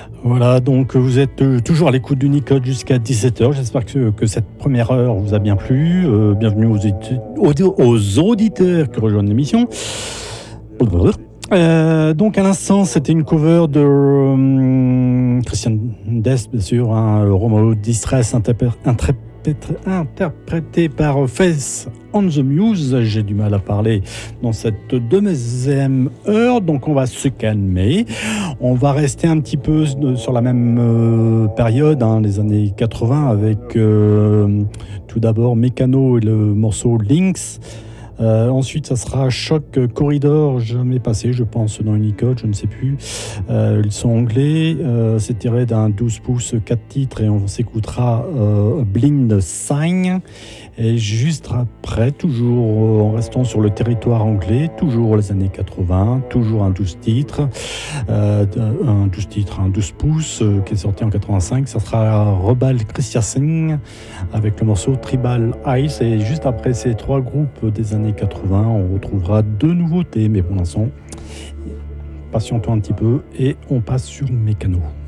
Voilà, donc vous êtes toujours à l'écoute d'Unicode jusqu'à 17h. J'espère que cette première heure vous a bien plu. Bienvenue aux auditeurs qui rejoignent l'émission. Donc à l'instant, c'était une cover de Christian Dest, bien sûr, Romeo Distress interprété par Faith on the Muse. J'ai du mal à parler dans cette deuxième heure, donc on va se calmer. On va rester un petit peu sur la même période, les années 80, avec tout d'abord Mécano et le morceau Lynx. Ensuite, ça sera Choc Corridor, jamais passé, je pense, dans Unicode, je ne sais plus. Ils sont anglais, c'est tiré d'un 12 pouces, 4 titres, et on s'écoutera Blind Sign. Et juste après, toujours en restant sur le territoire anglais, toujours les années 80, toujours un 12 titres, un 12 pouces qui est sorti en 85. Ça sera Rebal Christiansen avec le morceau Tribal Ice. Et juste après ces trois groupes des années 80, on retrouvera deux nouveautés. Mais pour l'instant, patientons un petit peu et on passe sur Mécano.